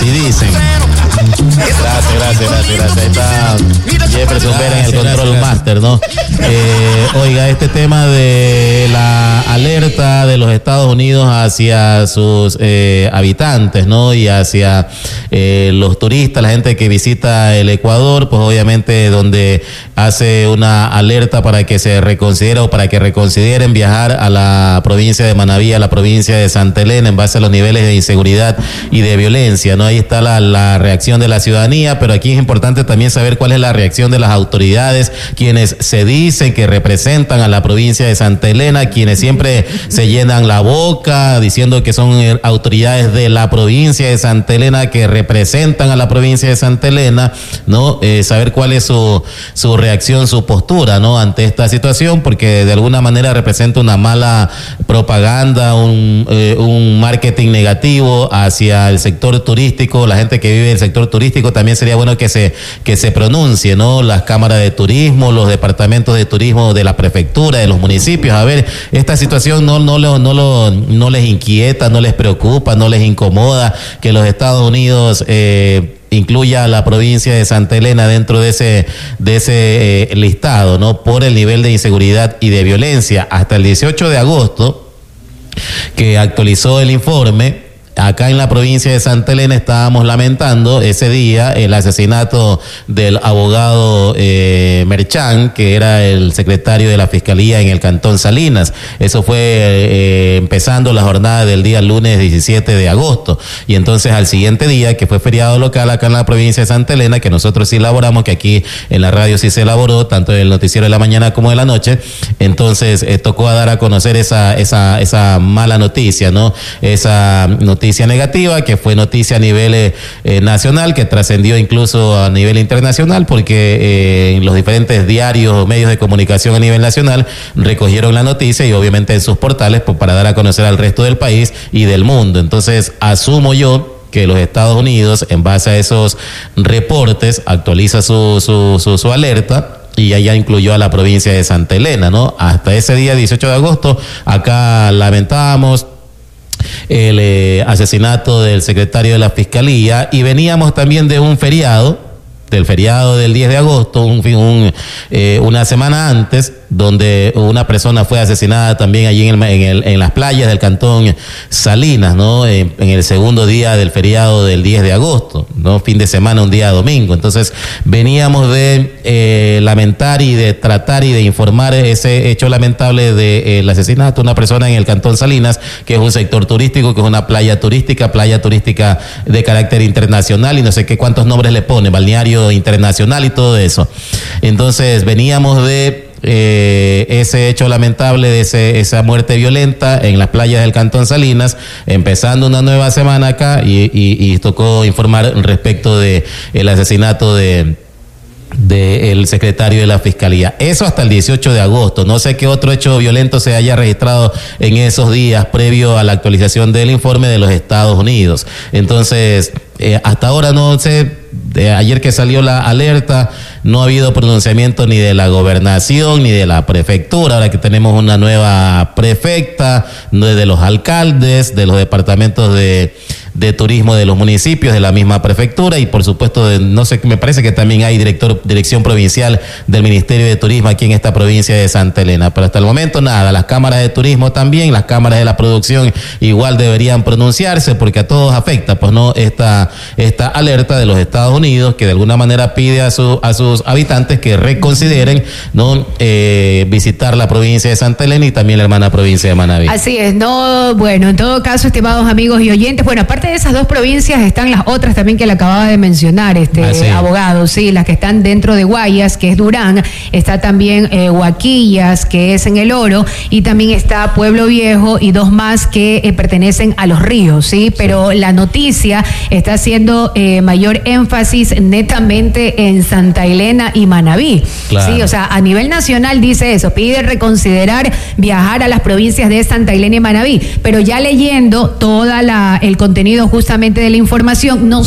dicen. Gracias. Ahí está Jefferson Vera en el control master, ¿no? Oiga, este tema de la alerta de los Estados Unidos hacia sus habitantes, ¿no? Y hacia los turistas, la gente que visita el Ecuador, pues obviamente donde hace una alerta para que se reconsidere o para que reconsideren viajar a la provincia de Manabí, a la provincia de Santa Elena, en base a los niveles de inseguridad y de violencia, ¿no? Ahí está la reacción de la ciudadanía, pero aquí es importante también saber cuál es la reacción de las autoridades, quienes se dicen que representan a la provincia de Santa Elena, quienes siempre se llenan la boca diciendo que son autoridades de la provincia de Santa Elena, que representan a la provincia de Santa Elena, ¿no? Saber cuál es su reacción, su postura, ¿no? Ante esta situación, porque de alguna manera representa una mala propaganda, un marketing negativo hacia el sector turístico, la gente que vive en el sector turístico. También sería bueno que se pronuncie, ¿no? Las cámaras de turismo, los departamentos de turismo de la prefectura, de los municipios. A ver, esta situación no les inquieta, no les preocupa, no les incomoda que los Estados Unidos incluya a la provincia de Santa Elena dentro de ese listado, ¿no? Por el nivel de inseguridad y de violencia. Hasta el 18 de agosto, que actualizó el informe, acá en la provincia de Santa Elena estábamos lamentando ese día el asesinato del abogado Merchán, que era el secretario de la Fiscalía en el Cantón Salinas. Eso fue empezando la jornada del día lunes 17 de agosto. Y entonces al siguiente día, que fue feriado local acá en la provincia de Santa Elena, que nosotros sí elaboramos, que aquí en la radio sí se elaboró, tanto en el noticiero de la mañana como de la noche, entonces tocó a dar a conocer esa mala noticia, ¿no? Esa noticia negativa, que fue noticia a nivel nacional, que trascendió incluso a nivel internacional, porque en los diferentes diarios o medios de comunicación a nivel nacional recogieron la noticia y obviamente en sus portales pues, para dar a conocer al resto del país y del mundo. Entonces asumo yo que los Estados Unidos, en base a esos reportes, actualiza su alerta y ya incluyó a la provincia de Santa Elena, ¿no? Hasta ese día 18 de agosto acá lamentábamos el asesinato del secretario de la Fiscalía, y veníamos también de un feriado, del feriado del 10 de agosto, una semana antes, donde una persona fue asesinada también allí en las playas del Cantón Salinas, ¿no? En el segundo día del feriado del 10 de agosto, ¿no? Fin de semana, un día domingo. Entonces veníamos de lamentar y de tratar y de informar ese hecho lamentable del asesinato de una persona en el Cantón Salinas, que es un sector turístico, que es una playa turística de carácter internacional y no sé qué cuántos nombres le pone, balneario internacional y todo eso. Entonces veníamos de ese hecho lamentable, de esa muerte violenta en las playas del Cantón Salinas, empezando una nueva semana acá y tocó informar respecto de el asesinato del secretario de la Fiscalía. Eso hasta el 18 de agosto. No sé qué otro hecho violento se haya registrado en esos días previo a la actualización del informe de los Estados Unidos. Entonces, hasta ahora no sé, ayer que salió la alerta, no ha habido pronunciamiento ni de la gobernación ni de la prefectura. Ahora que tenemos una nueva prefecta, de los alcaldes, de los departamentos de turismo de los municipios, de la misma prefectura, y por supuesto, no sé, me parece que también hay dirección provincial del Ministerio de Turismo aquí en esta provincia de Santa Elena. Pero hasta el momento nada. Las cámaras de turismo también, las cámaras de la producción igual deberían pronunciarse, porque a todos afecta, pues no, esta alerta de los Estados Unidos, que de alguna manera pide a sus habitantes que reconsideren, ¿no? Visitar la provincia de Santa Elena y también la hermana provincia de Manabí. Así es, no, bueno, en todo caso, estimados amigos y oyentes, bueno, aparte de esas dos provincias están las otras también que le acababa de mencionar, abogado, sí, las que están dentro de Guayas, que es Durán, está también Huaquillas, que es en El Oro, y también está Pueblo Viejo y dos más que pertenecen a Los Ríos, ¿sí? Pero la noticia está haciendo mayor énfasis netamente en Santa Elena y Manabí, claro. Sí, o sea, a nivel nacional dice eso, pide reconsiderar viajar a las provincias de Santa Elena y Manabí, pero ya leyendo toda el contenido justamente de la información, no